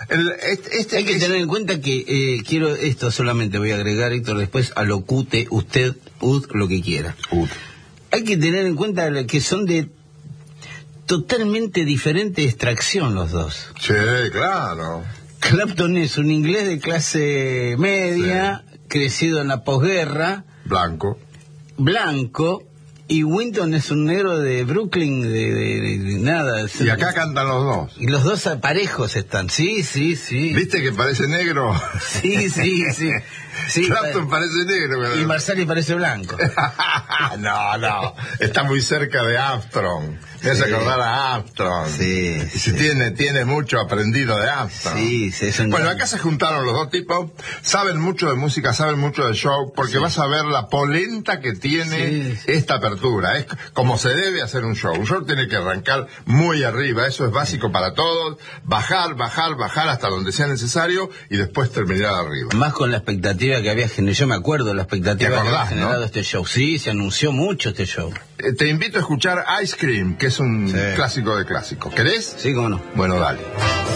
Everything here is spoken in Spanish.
Hay que tener en cuenta que quiero esto solamente, voy a agregar, Héctor, después alocute usted, lo que quiera. Hay que tener en cuenta que son de totalmente diferente extracción los dos. Sí, claro. Clapton es un inglés de clase media, crecido en la posguerra. Blanco. Y Winton es un negro de Brooklyn, de nada. Y acá cantan los dos. Y los dos parejos están, sí. ¿Viste que parece negro? Sí. Clapton parece negro. Pero... Y Marsalis parece blanco. No, está muy cerca de Armstrong. Me hace acordar a Armstrong. Sí. Tiene mucho aprendido de Armstrong. Sí. Bueno, acá se juntaron los dos tipos, saben mucho de música, saben mucho de show, porque vas a ver la polenta que tiene esta apertura. Es como se debe hacer un show. Un show tiene que arrancar muy arriba, eso es básico para todos. Bajar hasta donde sea necesario y después terminar arriba. Más con la expectativa que había generado, yo me acuerdo la expectativa que había generado este show. Sí, se anunció mucho este show. Te invito a escuchar Ice Cream, que es un clásico de clásicos. ¿Querés? Sí, cómo no. Bueno, dale.